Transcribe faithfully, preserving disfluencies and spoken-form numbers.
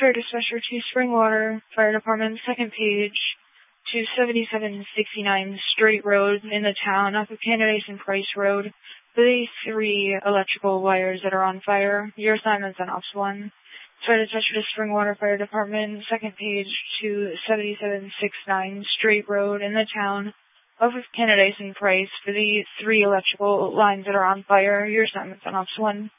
Fire Dispatcher to Springwater Fire Department, second page, to seventy-seven sixty-nine Straight Road in the town off of Candidates and Price Road for the three electrical wires that are on fire. Your assignment's on Ops one. Fire Dispatcher to Springwater Fire Department, second page, to seventy-seven sixty-nine Straight Road in the town off of Candidates and Price for the three electrical lines that are on fire. Your assignment's on Ops one.